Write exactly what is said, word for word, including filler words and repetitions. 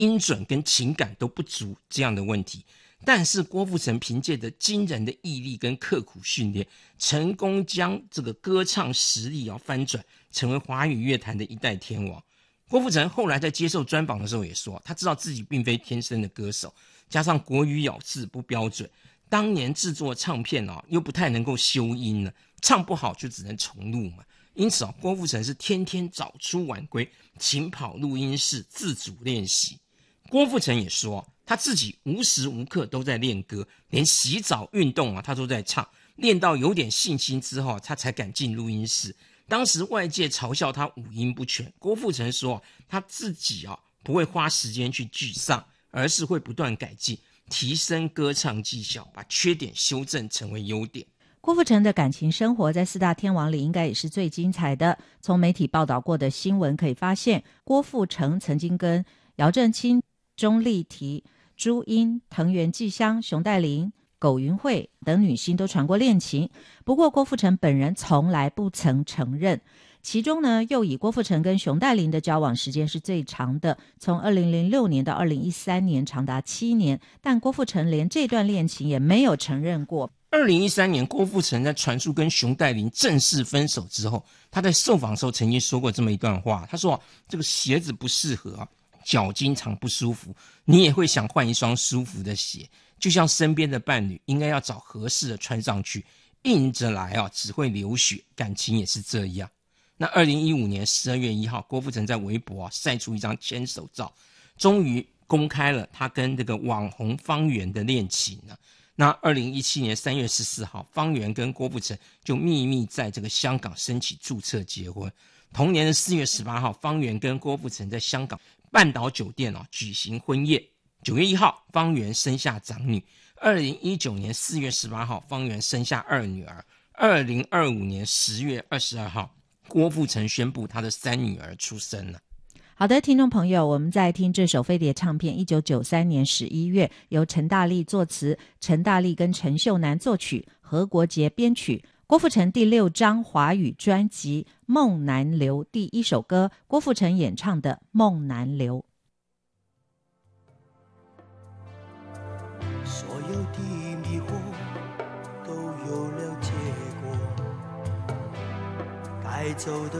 音准跟情感都不足这样的问题。但是郭富城凭借着惊人的毅力跟刻苦训练，成功将这个歌唱实力要翻转，成为华语乐坛的一代天王。郭富城后来在接受专访的时候也说，他知道自己并非天生的歌手，加上国语咬字不标准，当年制作唱片啊又不太能够修音了，唱不好就只能重录嘛。因此啊，郭富城是天天早出晚归，勤跑录音室自主练习。郭富城也说，他自己无时无刻都在练歌，连洗澡运动啊他都在唱，练到有点信心之后他才敢进录音室。当时外界嘲笑他五音不全，郭富城说他自己啊不会花时间去沮丧，而是会不断改进，提升歌唱技巧，把缺点修正成为优点。 郭富城的感情生活在四大天王里应该也是最精彩的。从媒体报道过的新闻可以发现，郭富城曾经跟姚振清、钟丽缇、朱茵、藤原纪香、熊黛林、苟芸慧等女星都传过恋情，不过郭富城本人从来不曾承认。其中呢，又以郭富城跟熊黛林的交往时间是最长的，从二零零六年到二零一三年，长达七年，但郭富城连这段恋情也没有承认过。 二零一三年，郭富城在传出跟熊黛林正式分手之后，他在受访的时候曾经说过这么一段话，他说这个鞋子不适合啊，脚经常不舒服，你也会想换一双舒服的鞋，就像身边的伴侣应该要找合适的穿上去，硬着来啊只会流血，感情也是这样。那二零一五年十二月一号，郭富城在微博啊晒出一张牵手照，终于公开了他跟这个网红方圆的恋情了。那二零一七年三月十四号，方圆跟郭富城就秘密在这个香港申请注册结婚。同年的四月十八号，方圆跟郭富城在香港半岛酒店啊举行婚宴。九月一号，方圆生下长女。二零一九年四月十八号，方圆生下二女儿。二零二五年十月二十二号，郭富城宣布他的三女儿出生了。 好的，听众朋友，我们在听这首飞碟唱片，一九九三年十一月，由陈大力作词，陈大力跟陈秀楠作曲，何国杰编曲。郭富城第六张华语专辑《梦难留》第一首歌，郭富城演唱的《梦难留》。 所有的迷惑都有了结果，该走的